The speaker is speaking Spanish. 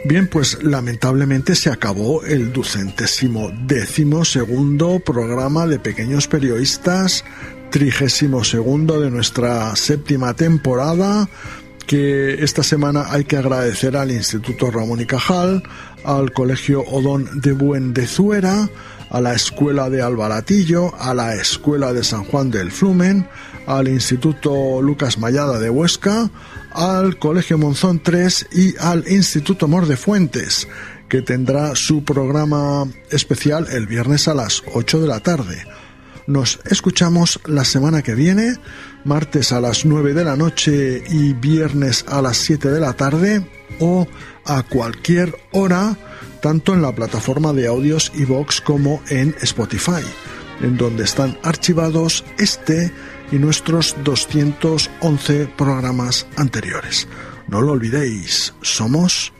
Bien, pues lamentablemente se acabó el 212º programa de Pequeños Periodistas, 32º de nuestra 7ª temporada, que esta semana hay que agradecer al Instituto Ramón y Cajal, al Colegio Odón de Buendezuera, a la Escuela de Albaratillo, a la Escuela de San Juan del Flumen, al Instituto Lucas Mayada de Huesca, al Colegio Monzón 3 y al Instituto Mor de Fuentes, que tendrá su programa especial el viernes a las 8 de la tarde. Nos escuchamos la semana que viene, martes a las 9 de la noche y viernes a las 7 de la tarde, o a cualquier hora, tanto en la plataforma de audios iVoox como en Spotify, en donde están archivados este y nuestros 211 programas anteriores. No lo olvidéis, somos